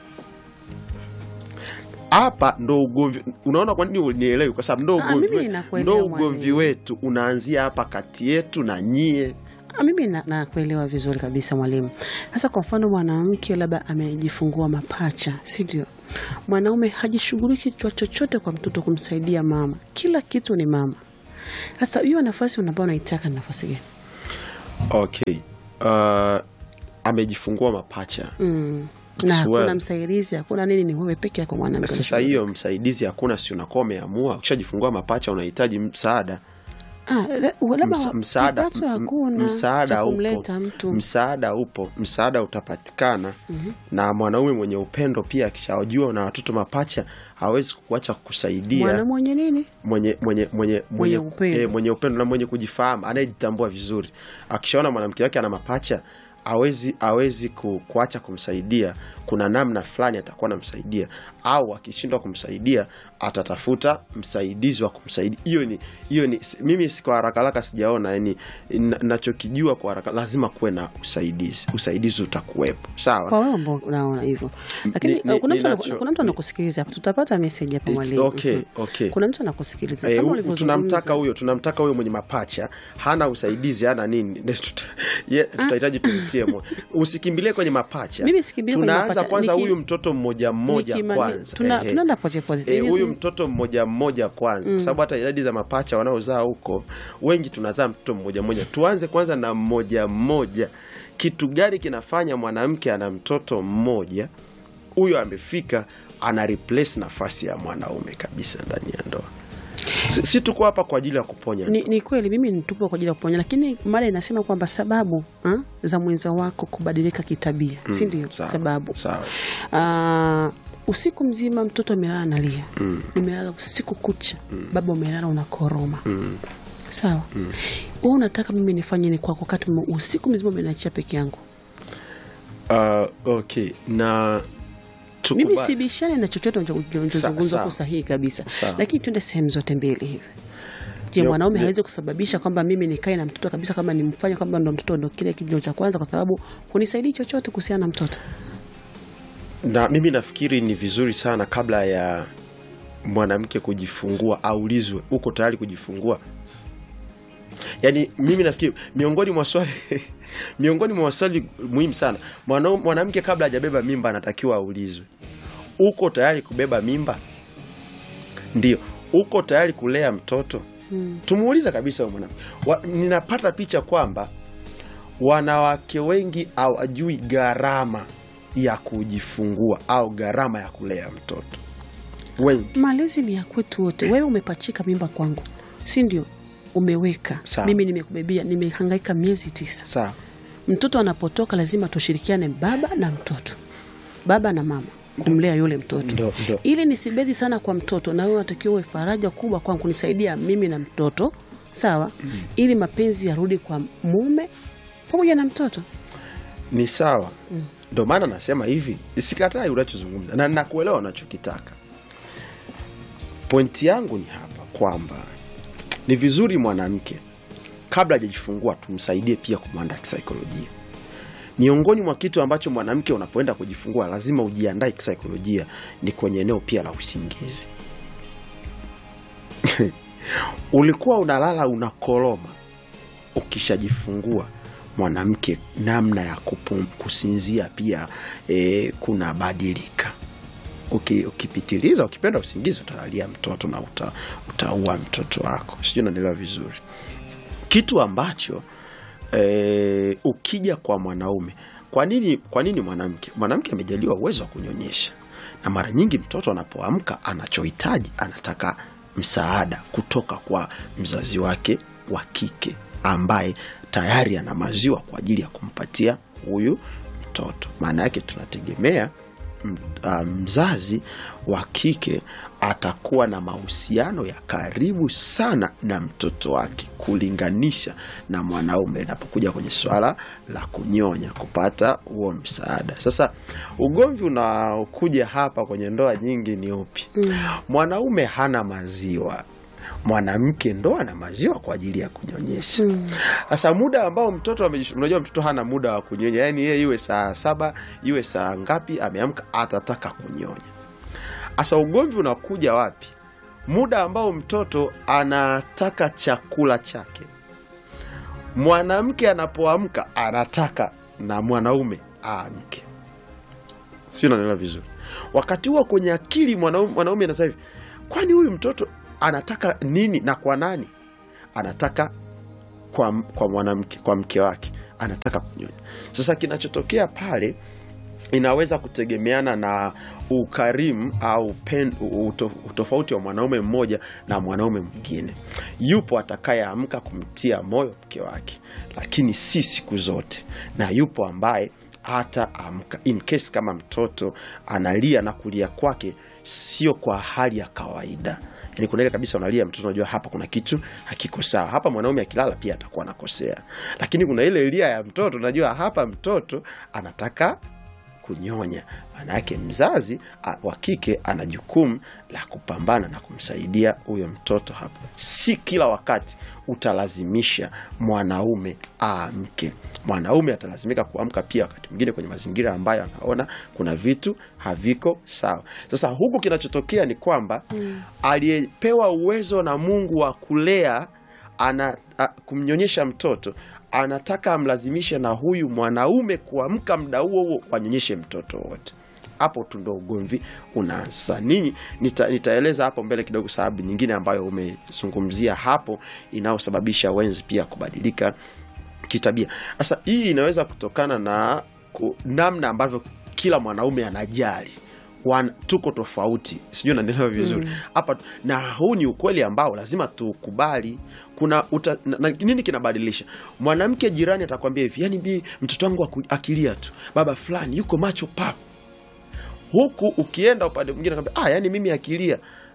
Hapa ndo ugomvi. Unaona kwa nini unielewi? Kwa sababu ndo ugomvi wetu unaanzia hapa kati yetu na nyie. Mimi nakuelewa vizuri kabisa mwalimu. Sasa kwa mfano mwanamke labda amejifungua mapacha, si ndio? Mwanaume hajishughuliki chochote kwa mtoto kumsaidia mama. Kila kitu ni mama. Sasa hiyo nafasi unaitaka nafasi gani? Okay. Amejifungua mapacha. Na hakuna msaidizi, hakuna nini, ni wewe peke yako mwanamke. Sasa hiyo msaidizi hakuna, si unakuwa umeamua. Ukishajifungua mapacha unahitaji msaada. Msaada upo, msaada utapatikana. Na mwanaume mwenye upendo pia akishajua na watoto mapacha hawezi kuacha kukusaidia. Mwanaume mwenye nini? Mwenye upendo na mwenye kujifahamu, anayejitambua vizuri. Akishaona mwanamke wake ana mapacha hawezi kuacha kumsaidia. Kuna namna fulani atakuwa anamsaidia, au akishindwa kumsaidia atatafuta msaidizi wa kumsaidia. Hiyo ni mimi kwa haraka sijaona, yani ninachokijua kwa haraka lazima kuwe na usaidizi utakuwepo. Sawa? Kwa wewe ambao unaona hivyo. Lakini kuna mtu anakusikiliza hapa. Tutapata message hapa mwalimu. Okay. Kuna mtu anakusikiliza. Kama ulivyozungumza. Tunamtaka huyo mwenye mapacha, hana usaidizi, hana nini. Tutahitaji tumitie moyo. Usikimbilie kwenye mapacha. Mimi sikimbilie kwenye mapacha. Tunaanza kwanza huyu mtoto mmoja kwanza. Tunaenda polepole. Huyu mtoto mmoja kwanza. Kwa sababu hata idadi za mapacha wanaozaa huko wengi tunazaa mtoto mmoja. Tuanze kwanza na mmoja. Kitu gani kinafanya mwanamke ana mtoto mmoja? Huyo amefika ana replace nafasi ya mwanaume kabisa ndani ya ndoa. Si tuko hapa kwa ajili ya kuponya. Ni kweli mimi nitupo kwa ajili ya kuponya, lakini mada inasema kwamba sababu za mwenza wako kubadilika kitabia, si ndio? Sababu. Sawa. Usiku mzima mtoto amelala analia. Nimelala usiku kucha. Baba umelala unakoroma. Sawa. Wewe unataka mimi nifanye nini kwako wakati usiku mzima umeniachia peke yangu? Okay. Na mimi sibishane na chochote unachozungumza kwa sahihi kabisa. Lakini twende sehemu zote mbili hivi. Je, mwanaume hawezi kusababisha kwamba mimi nikae na mtoto kabisa, kama nimfanye kwamba ndo mtoto ndo kile kitu cha kwanza, kwa sababu hunisaidii chochote kuhusiana na mtoto? Na mimi nafikiri ni vizuri sana kabla ya mwanamke kujifungua aulizwe, uko tayari kujifungua? Yaani mimi nafikiri miongoni mwa maswali muhimu sana, mwanamke kabla hajabeba mimba anatakiwa aulizwe, uko tayari kubeba mimba? Ndio. Uko tayari kulea mtoto? Tumuulize kabisa huyo mwanamke. Ninapata picha kwamba wanawake wengi hawajui gharama ya kujifungua au gharama ya kulea mtoto. Wengi. Malezi ni ya kwetu wote. Wewe umepachika mimba kwangu, si ndio? Umeweka. Sawa. Mimi nimekubebea, nimehangaika miezi 9. Sawa. Mtoto anapotoka lazima tushirikiane, baba na mtoto, baba na mama, kumlea yule mtoto. Ndo. Ili nisibezi sana kwa mtoto, na wewe unatakiwa uwe faraja kubwa kwangu, kunisaidia mimi na mtoto. Sawa? Ili mapenzi yarudi kwa mume pamoja na mtoto. Ni sawa. Ndio maana nasema hivi, sikatai unachozungumza na nakuelewa unachokitaka. Pointi yangu ni hapa kwamba ni vizuri mwanamke kabla hajajifungua tumsaidie pia kumwandaa kisaikolojia. Miongoni mwa kitu ambacho mwanamke unapoenda kujifungua lazima ujiandae kisaikolojia ni kwenye eneo pia la usingizi. Ulikuwa unalala unakoroma, ukishajifungua mwanamke namna ya kusinzia pia kuna badilika. Ukipitiliza, ukipenda usingizi utalalia mtoto na utaua mtoto wako. Sijui unaelewa vizuri. Kitu ambacho ukija kwa mwanaume, kwa nini mwanamke amejaliwa uwezo wa kunyonyesha, na mara nyingi mtoto anapoamka anachohitaji, anataka msaada kutoka kwa mzazi wake wa kike ambaye tayari ana maziwa kwa ajili ya kumpatia huyu mtoto. Maana yake tunategemea mzazi wa kike atakuwa na mahusiano ya karibu sana na mtoto wake kulinganisha na mwanaume inapokuja kwenye swala la kunyonya, kupata huo msaada. Sasa ugomvi unaokuja hapa kwenye ndoa nyingi ni upi? Mwanaume hana maziwa, mwanamke ndo ana maziwa kwa ajili ya kunyonyesha. Sasa muda ambao mtoto unajua mtoto hana muda wa kunyonya, yani yeye iwe saa 7 iwe saa ngapi ameamka atataka kunyonya. Sasa ugomvi unakuja wapi? Muda ambao mtoto anataka chakula chake, mwanamke anapoamka anataka na mwanaume aamke. Sio, unaelewa vizuri? Wakati huo kwenye akili mwanaume anasema hivi, kwani huyu mtoto anataka nini na kwa nani? Anataka kwa mwanamke, kwa mke wake, anataka kunyonya. Sasa kinachotokea pale inaweza kutegemeana na ukarimu au utofauti wa mwanaume mmoja na mwanaume mwingine. Yupo atakayeamka kumtia moyo mke wake, lakini si siku zote, na yupo ambaye hata amka in case kama mtoto analia na kulia kwake sio kwa hali ya kawaida. Yaani kuna ile kabisa unalia mtoto, unajua hapa kuna kitu hakiko sawa. Hapa mwanaume akilala pia atakuwa anakosea. Lakini kuna ile ilia ya mtoto, unajua hapa mtoto anataka kunyonya. Maana yake mzazi wa kike ana jukumu la kupambana na kumsaidia huyo mtoto hapo. Si kila wakati utalazimisha mwanaume aamke. Mwanaume atalazimika kuamka pia wakati mwingine kwenye mazingira ambayo anaona kuna vitu haviko sawa. Sasa huku kinachotokea ni kwamba aliyepewa uwezo na Mungu wa kulea kumnyonyesha mtoto anataka amlazimishe na huyu mwanaume kuamka muda huo wanyonyeshe mtoto wote. Hapo tu ndo ugomvi unaanza. Sasa nitaeleza hapo mbele kidogo sababu nyingine ambayo umezungumzia hapo inayosababisha wenzi pia kubadilika kitabia. Sasa hii inaweza kutokana na namna ambavyo kila mwanaume anajali. Tuko tofauti. Sijui unaelewa vizuri. Hapa na huu ni ukweli ambao lazima tukubali. Kuna nini kinabadilisha? Mwanamke jirani atakwambia hivi, yani mtoto wangu akilia tu, baba fulani yuko macho pap. Huku ukienda upande mwingine akamwambia yani mimi akilia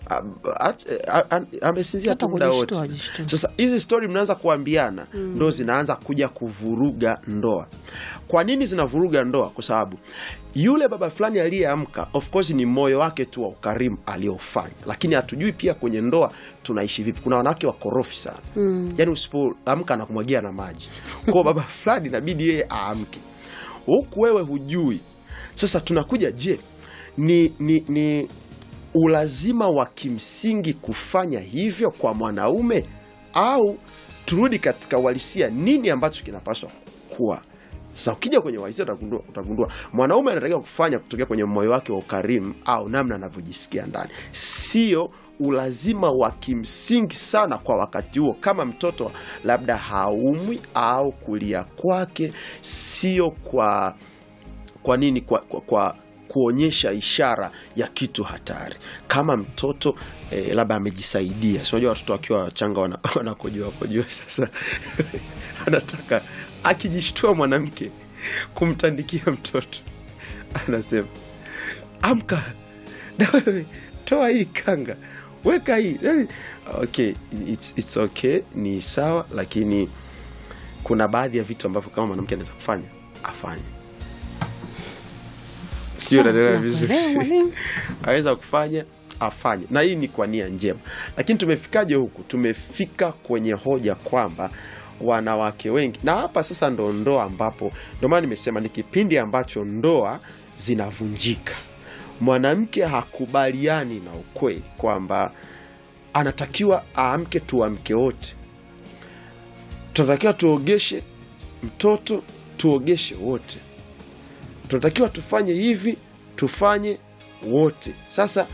amesinzia tu muda wote. Sasa hizi story mnaanza kuambiana ndo zinaanza kuja kuvuruga ndoa. Kwa nini zinavuruga ndoa? Kwa sababu yule baba fulani aliyeamka, of course ni moyo wake tu wa ukarimu aliofanya, lakini hatujui pia kwenye ndoa tunaishi vipi. Kuna wanawake wakorofi sana. Yani usipoamka na kumwagia na maji. Kwa baba fulani inabidi yeye aamke. Huku wewe hujui. Sasa tunakuja, je, ni ulazima wa kimsingi kufanya hivyo kwa mwanaume, au turudi katika uhalisia nini ambacho kinapaswa kuwa? Sasa ukija kwenye uhalisia utagundua mwanaume anatakiwa kufanya kutokea kwenye moyo wake wa ukarimu au namna anavyojisikia ndani, sio ulazima wa kimsingi sana kwa wakati huo, kama mtoto labda haumwi au kulia kwake sio kwa nini kwa kuonyesha ishara ya kitu hatari. Kama mtoto labda amejisaidia, unajua watoto wakiwa wachanga wanakojoa sasa anataka akijishtua mwanamke kumtandikia mtoto, anasema amka, toa hii kanga, weka hii. Okay, it's okay, ni sawa, lakini kuna baadhi ya vitu ambavyo kama mwanamke anaweza kufanya afanye. Sio ndio vizuri. Aweza kufanya afanye. Na hii ni kwa nia njema. Lakini tumefikaje huku? Tumefika kwenye hoja kwamba wanawake wengi, na hapa sasa ndo ndoa ambapo, ndio maana nimesema ni kipindi ambacho ndoa zinavunjika. Mwanamke hakubaliani na ukweli kwamba anatakiwa aamke, tuamke wote. Tunatakiwa tuogeshe mtoto, tuogeshe wote. Tunatakiwa tufanye hivi, tufanye wote. Sasa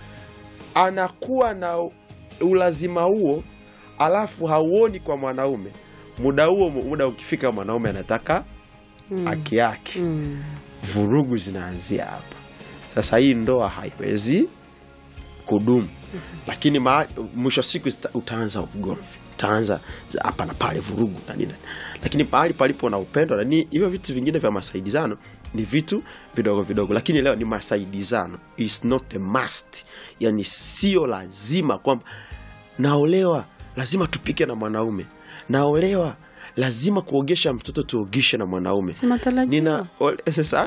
anakuwa na ulazima huo, alafu hauoni kwa mwanaume. Muda ukifika mwanaume anataka haki yake. Vurugu zinaanzia hapa. Sasa hii ndoa haiwezi kudumu. Lakini mwisho siku utaanza ugomvi. Utaanza hapa na pale, vurugu na nini. Lakini pahali palipo na upendo na nini, hivyo vitu vingine vya masaidizano ni vitu vidogo vidogo. Lakini leo ni masaidizano, is not a must. Yani sio lazima kwamba naolewa lazima tupike na mwanaume, naolewa lazima kuogesha mtoto tuogeshe na mwanaume. Nina sasa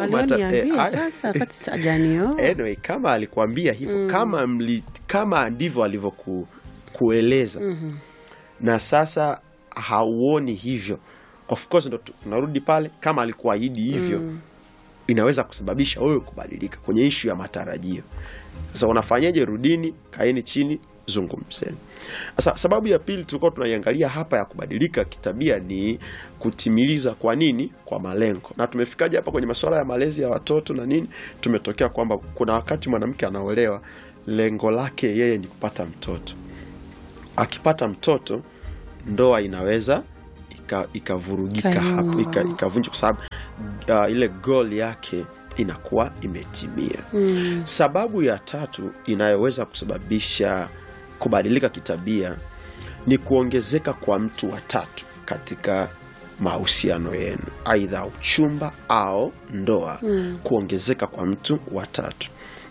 kati sajanio. Anyway, kama alikwambia hivyo, kama ndivyo alivyokueleza, na sasa hauoni hivyo, of course ndo tunarudi pale, kama alikuahidi hivyo inaweza kusababisha wewe kubadilika kwenye issue ya matarajio. Sasa unafanyaje? Rudini, kaeni chini, zungumzeni. Sasa sababu ya pili tulikuwa tunaiangalia hapa ya kubadilika kitabia ni kutimiliza kwa nini? Kwa malengo. Na tumefikaje hapa kwenye masuala ya malezi ya watoto na nini? Tumetokea kwamba kuna wakati mwanamke anaolewa, lengo lake yeye ni kupata mtoto. Akipata mtoto, ndoa inaweza ikavurugika hapo, ikavunjika kwa sababu ile goal yake inakuwa imetimia. Sababu ya tatu inayoweza kusababisha kubadilika kitabia ni kuongezeka kwa mtu wa tatu katika mahusiano yenu, aidha uchumba au ndoa. Kuongezeka kwa mtu wa tatu.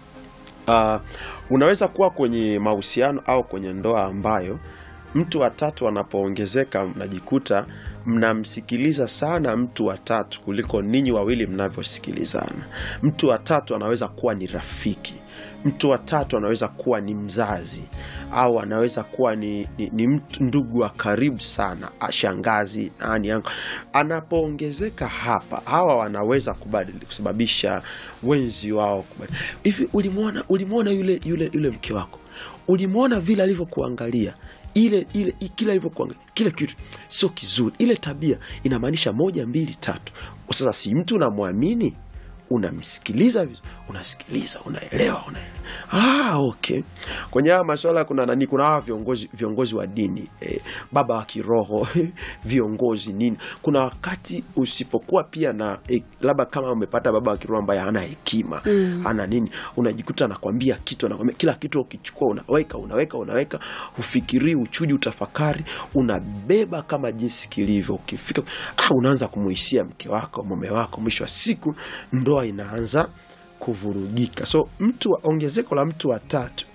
Unaweza kuwa kwenye mahusiano au kwenye ndoa ambayo mtu wa tatu anapoongezeka, mnajikuta mnamsikiliza sana mtu wa tatu kuliko ninyi wawili mnavyosikilizana. Mtu wa tatu anaweza kuwa ni rafiki. Mtu wa tatu anaweza kuwa ni mzazi, au anaweza kuwa ni mtu ndugu wa karibu sana, shangazi, nani yangu. Anapoongezeka hapa, hawa wanaweza kusababisha wenzi wao kubadilika. Hivi ulimuona yule mke wako? Ulimuona vile alivyokuangalia? Ile kila alivyokuangalia, kila kitu sio kizuri. Ile tabia inamaanisha 1 2 3. Sasa si mtu unamwamini, unamsikiliza, unasikiliza, unaelewa. Okay. Kwenye haya masuala kuna hawa viongozi wa dini, baba wa kiroho, viongozi nini. Kuna wakati usipokuwa pia na labda kama umepata baba wa kiroho ambaye hana hekima, hana nini, unajikuta anakuambia kitu, anakuambia kila kitu, ukichukua unaweka, ufikiri, uchuji, utafakari, unabeba kama jinsi kilivyo. Ukifika unaanza kumuhisia mke wako, mume wako, mwisho wa siku ndoa inaanza kuvurugika. So ongezeko la mtu wa tatu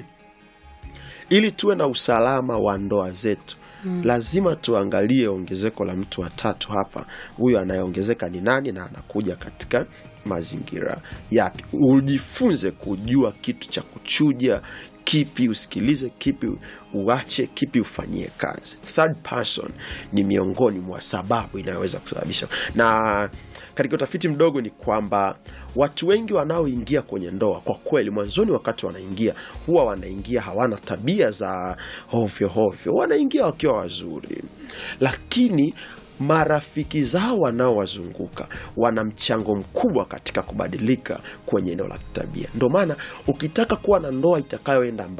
ili tuwe na usalama wa ndoa zetu, lazima tuangalie ongezeko la mtu wa tatu hapa. Huyu anayeongezeka ni nani na anakuja katika mazingira yapi? Ujifunze kujua kitu cha kuchuja, kipi usikilize, kipi uache, kipi ufanyie kazi. Third person ni miongoni mwa sababu inayoweza kusababisha. Na katika utafiti mdogo ni kwamba watu wengi wanaoingia kwenye ndoa, kwa kweli mwanzoni wakati wanaingia, huwa wanaingia hawana tabia za hovyo, wanaingia wakiwa wazuri. Lakini marafiki zao wanaowazunguka wana mchango mkubwa katika kubadilika kwenye eneo la tabia. Ndio maana ukitaka kuwa na ndoa itakayoenda mbali,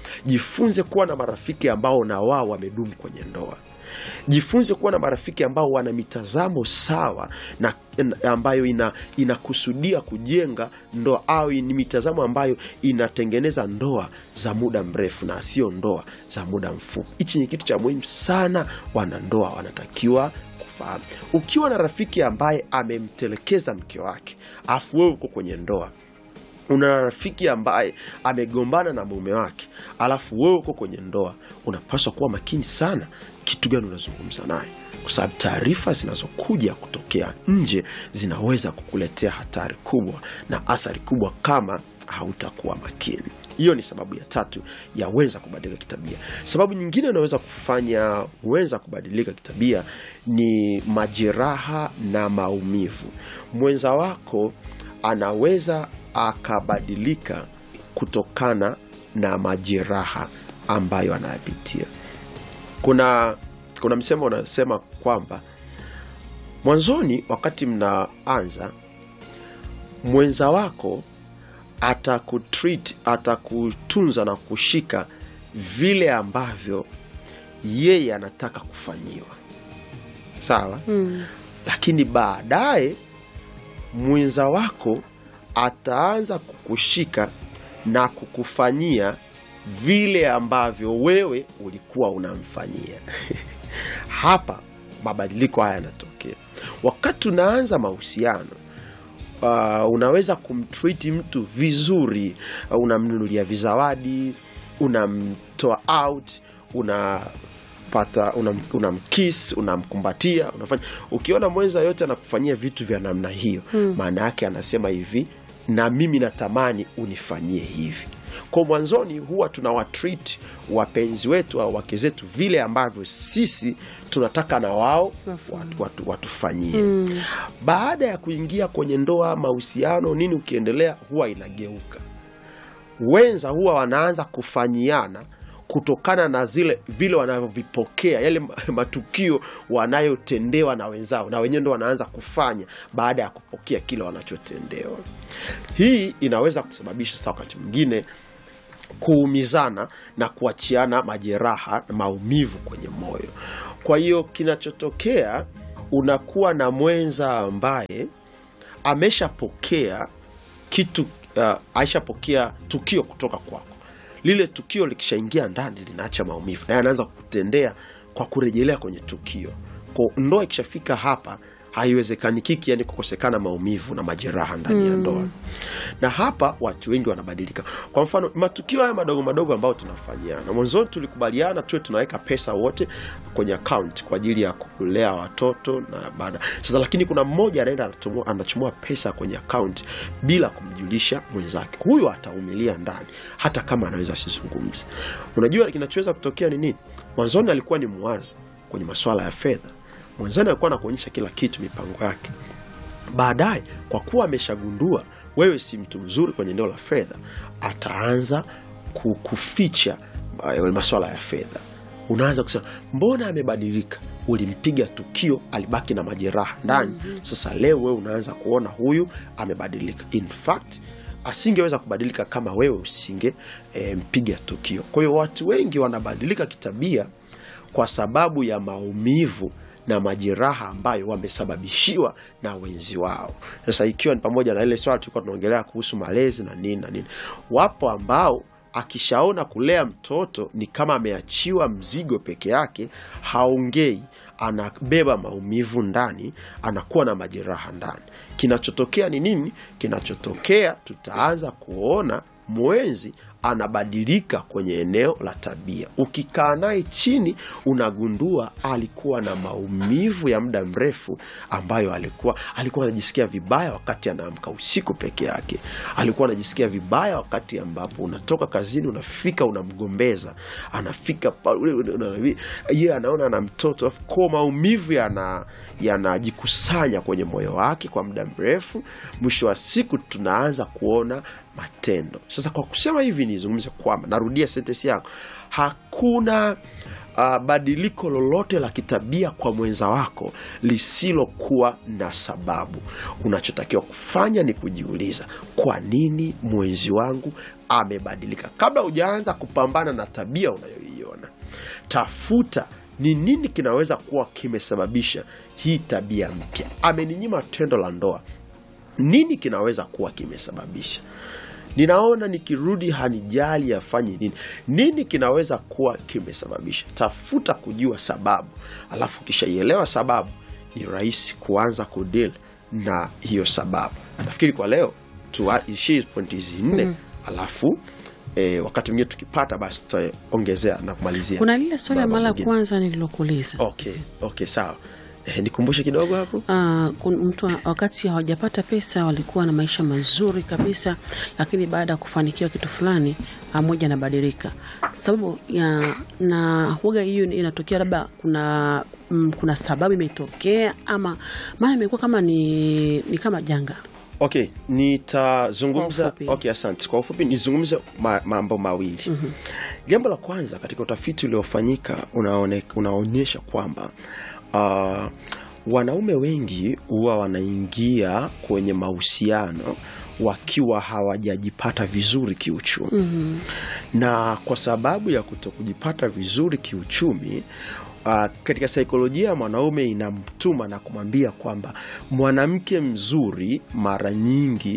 Jifunze kuwa na marafiki ambao na wao wamedumu kwenye ndoa. Jifunze kuwa na marafiki ambao wana mitazamo sawa na ambayo inakusudia kujenga ndoa, au ni mitazamo ambayo inatengeneza ndoa za muda mrefu na sio ndoa za muda mfupi. Hichi ni kitu cha muhimu sana, wanandoa wanatakiwa kufahamu. Ukiwa na rafiki ambaye amemtelekeza mke wake, afu wewe uko kwenye ndoa, una rafiki ambaye amegombana na mume wake, alafu wewe uko kwenye ndoa, unapaswa kuwa makini sana kitu gani unazungumza naye, kwa sababu taarifa zinazokuja kutokea nje zinaweza kukuletea hatari kubwa na athari kubwa kama hautakuwa makini. Hiyo ni sababu ya tatu yaweza kubadilika kitabia. Sababu nyingine inaweza kufanya uweza kubadilika kitabia ni majeraha na maumivu. Mwenza wako anaweza akabadilika kutokana na majeraha ambayo anayapitia. Kuna msemo unasema kwamba mwanzoni, wakati mnaanza, mwenza wako atakutreat, atakutunza na kushika vile ambavyo yeye anataka kufanyiwa. Sawa? Lakini baadaye mwenza wako ataanza kukushika na kukufanyia vile ambavyo wewe ulikuwa unamfanyia. Hapa mabadiliko haya yanatokea. Wakati unaanza mahusiano, unaweza kumtreat mtu vizuri, unamnunulia vizawadi, unamtoa out, unamkiss, unamkumbatia, unafanya. Ukiona mwenza yote anakufanyia vitu vya namna hiyo, maana yake anasema hivi, na mimi natamani unifanyie hivi. Kwa mwanzoni huwa tunawatreat wapenzi wetu au wake zetu vile ambavyo sisi tunataka na wao watufanyie. Baada ya kuingia kwenye ndoa, mahusiano, nini ukiendelea, huwa inageuka. Wenza huwa wanaanza kufanyiana kutokana na vile wanavyovipokea, yale matukio wanayotendewa na wenzao, na wenyewe ndio wanaanza kufanya baada ya kupokea kile wanachotendewa. Hii inaweza kusababisha sasa wakati mwingine kuumizana na kuachiana majeraha na maumivu kwenye moyo. Kwa hiyo kinachotokea, unakuwa na mwenza ambaye ameshapokea kitu, aishapokea tukio kutoka kwako. Lile tukio likishaingia ndani linaacha maumivu, na anaanza kukutendea kwa kurejelea kwenye tukio. Kwa ndoa ikishafika hapa, haiwezekani kiki, yani kukosekana maumivu na majeraha ndani ya ndoa. Na hapa watu wengi wanabadilika. Kwa mfano, matukio haya madogo madogo ambayo tunafanyiana, mwanzo tulikubaliana tuwe tunaweka pesa wote kwenye account kwa ajili ya kulea watoto na baada. Sasa lakini kuna mmoja anaenda anachukua pesa kwenye account bila kumjulisha mwenzake. Huyu ataumilia ndani hata kama anaweza asizungumze. Unajua kinachoweza kutokea ni nini? Mwanzo alikuwa ni muwazi kwenye masuala ya fedha. Mwanzani alikuwa anakuonyesha kila kitu, mipango yake. Baadaye, kwa kuwa ameshagundua wewe si mtu mzuri kwenye eneo la fedha, ataanza kuficha masuala ya fedha. Unaanza kusema, mbona amebadilika? Ulimpiga tukio, alibaki na majeraha ndani. Sasa leo wewe unaanza kuona huyu amebadilika. In fact, asingeweza kubadilika kama wewe usinge mpiga tukio. Kwa hiyo watu wengi wanabadilika kitabia kwa sababu ya maumivu na majeraha ambayo wamesababishiwa na wenzi wao. Sasa ikiwa ni pamoja na ile swali tulikuwa tunaongelea kuhusu malezi na nini na nini. Wapo ambao akishaona kulea mtoto ni kama ameachiwa mzigo peke yake, haongei, anabeba maumivu ndani, anakuwa na majeraha ndani. Kinachotokea ni nini? Kinachotokea, tutaanza kuona mwenzi anabadilika kwenye eneo la tabia. Ukikaa naye chini, unagundua alikuwa na maumivu ya muda mrefu ambayo alikuwa anajisikia vibaya wakati anaamka usiku peke yake. Alikuwa anajisikia vibaya wakati ambapo unatoka kazini, unafika unamgombeza, anafika yeye anaona na mtoto. Kwa maumivu yanajikusanya kwenye moyo wake kwa muda mrefu, mwisho wa siku tunaanza kuona matendo. Sasa kwa kusema hivi, nizungumze kwamba, narudia sentence yako, hakuna badiliko lolote la kitabia kwa mwenza wako lisilokuwa na sababu. Unachotakiwa kufanya ni kujiuliza, kwa nini mwenzi wangu amebadilika. Kabla hujaanza kupambana na tabia unayoiona, tafuta ni nini kinaweza kuwa kimesababisha hii tabia mpya. Ameninyima tendo la ndoa, nini kinaweza kuwa kimesababisha? Ninaona nikirudi hanijali afanye nini. Nini kinaweza kuwa kimesababisha? Tafuta kujua sababu. Alafu kishaielewa sababu, ni rahisi kuanza kudeal na hiyo sababu. Nafikiri kwa leo tuishie pointi hizi 4, alafu wakati mwingine tukipata basi tutaongezea na kumalizia. Kuna lile swali mara kwanza nililokuuliza. Okay, sawa. Nikumbushe kidogo hapo. Mtu wakati hawajapata pesa walikuwa na maisha mazuri kabisa, lakini baada ya kufanikiwa kitu fulani mmoja anabadilika. Sababu na huaga hiyo inatokea labda kuna sababu imetokea, ama maana imekuwa kama ni kama janga. Okay, nitazungumza. Okay, asante. Kwa ufupi nizungumze mambo mawili. Jambo la kwanza, katika utafiti uliofanyika unaonyesha kwamba wanaume wengi huwa wanaingia kwenye mahusiano wakiwa hawajajipata vizuri kiuchumi. Na kwa sababu ya kutokujipata vizuri kiuchumi, katika saikolojia ya mwanaume inamtuma na kumwambia kwamba mwanamke mzuri mara nyingi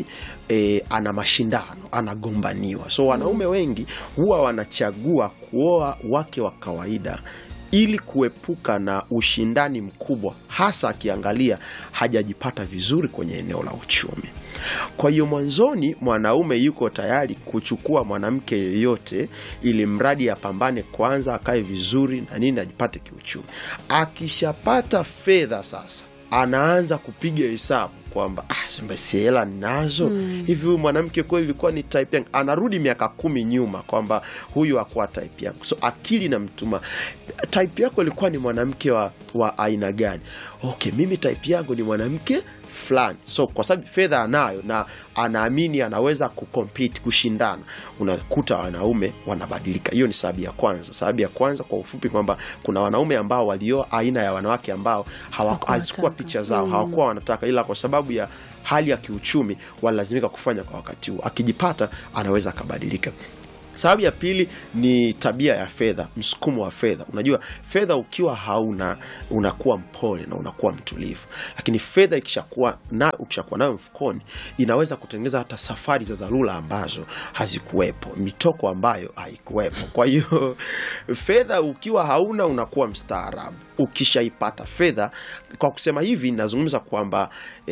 ana mashindano, anagombaniwa. So wanaume wengi huwa wanachagua kuoa wake wa kawaida ili kuepuka na ushindani mkubwa, hasa akiangalia hajajipata vizuri kwenye eneo la uchumi. Kwa hiyo mwanzoni mwanaume yuko tayari kuchukua mwanamke yeyote ili mradi apambane kwanza, akae vizuri na nini, ajipate kiuchumi. Akishapata fedha sasa, anaanza kupiga hesabu kwamba si hela ninazo, hivi huyu mwanamke kweli ilikuwa ni type yangu. Anarudi miaka 10 nyuma kwamba huyu hakuwa type yangu. So akili na mtuma, type yako ilikuwa ni mwanamke wa aina gani? Okay, mimi type yangu ni mwanamke fulani. So kwa sababu fedha anayo na anaamini anaweza kucompete, kushindana, unakuta wanaume wanabadilika. Hiyo ni sababu ya kwanza. Sababu ya kwanza kwa ufupi kwamba kuna wanaume ambao walio aina ya wanawake ambao hawachukua picha zao, hawakuwa wanataka, ila kwa sababu ya hali ya kiuchumi walazimika kufanya kwa wakati huo. Akijipata anaweza kabadilika. Sababu ya pili ni tabia ya fedha, msukumo wa fedha. Unajua fedha ukiwa hauna, unakuwa mpole na unakuwa mtulivu. Lakini fedha ukishakuwa nayo mfukoni, inaweza kutengeneza hata safari za dharura ambazo hazikuwepo, mitoko ambayo haikuwepo. Kwa hiyo fedha ukiwa hauna, unakuwa mstaarabu. Ukishaipata fedha, kwa kusema hivi nazungumza kwamba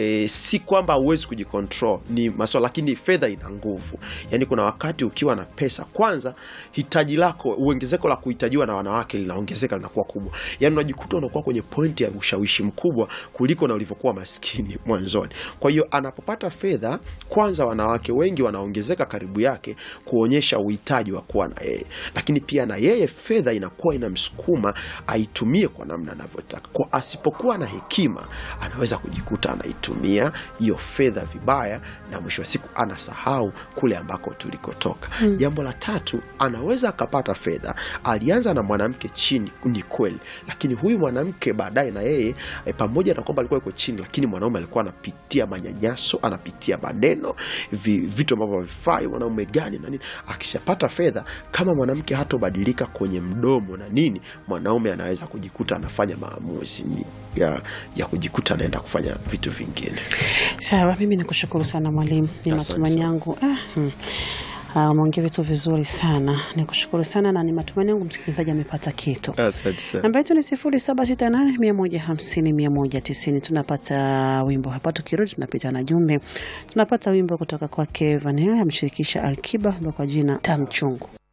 si kwamba huwezi kujikontrol, ni masuala, lakini fedha ina nguvu. Yaani kuna wakati ukiwa na pesa, kwanza hitaji lako, uongezeko la kuhitajiwa na wanawake linaongezeka, linakuwa kubwa. Yaani unajikuta unakuwa kwenye point ya ushawishi mkubwa kuliko na ulivyokuwa maskini mwanzoni. Kwa hiyo anapopata fedha, kwanza wanawake wengi wanaongezeka karibu yake kuonyesha uhitaji wa kuwa na yeye. Lakini pia na yeye fedha inakuwa inamsukuma aitumie kwa namna anavyotaka. Kwa asipokuwa na hekima, anaweza kujikuta anaitumia hiyo fedha vibaya, na mwisho wa siku anasahau kule ambako tulikotoka. Jambo la tatu, anaweza akapata fedha, alianza na mwanamke chini, ni kweli, lakini huyu mwanamke baadaye na yeye pamoja na kwamba alikuwa yuko chini, lakini mwanaume alikuwa anapitia manyanyaso, anapitia maneno, vitu ambavyo havifai, mwanaume gani na nini. Akishapata fedha, kama mwanamke hatobadilika kwenye mdomo na nini, mwanaume anaweza kujikuta anafanya maamuzi ya kujikuta anaenda kufanya vitu vingine. Sawa, mimi nikushukuru sana mwalimu. Ni matumaini yangu umeongea vitu vizuri sana. Nikushukuru sana na ni matumaini yangu msikilizaji amepata kitu. Asante sana. Namba yetu ni 0768150190. Tunapata wimbo hapa, tukirudi tunapita na jumbe. Tunapata wimbo kutoka kwa Vanilla amshirikisha Alikiba kwa jina Tamchungu.